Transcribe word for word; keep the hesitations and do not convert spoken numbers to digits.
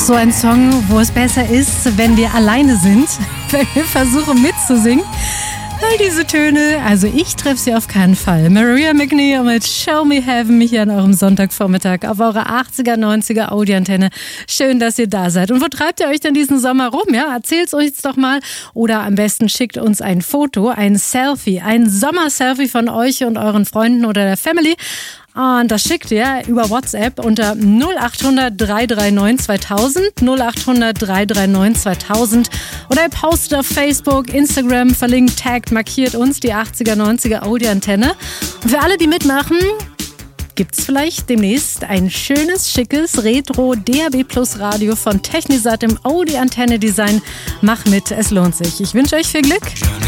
so ein Song, wo es besser ist, wenn wir alleine sind, wenn wir versuchen mitzusingen. All diese Töne, also ich treffe sie auf keinen Fall. Maria McNeil mit Show Me Heaven, mich hier an eurem Sonntagvormittag auf eurer achtziger, neunziger Audi-Antenne. Schön, dass ihr da seid. Und wo treibt ihr euch denn diesen Sommer rum? Ja, erzählt's uns doch mal. Oder am besten schickt uns ein Foto, ein Selfie, ein Sommer-Selfie von euch und euren Freunden oder der Family. Und das schickt ihr über WhatsApp unter null acht hundert, drei drei neun, zweitausend, null acht hundert, drei drei neun, zweitausend. Oder ihr postet auf Facebook, Instagram, verlinkt, taggt, markiert uns, die achtziger, neunziger Audi-Antenne. Und für alle, die mitmachen, gibt's vielleicht demnächst ein schönes, schickes Retro-D A B Plus Radio von Technisat im Audi-Antenne-Design. Mach mit, es lohnt sich. Ich wünsche euch viel Glück.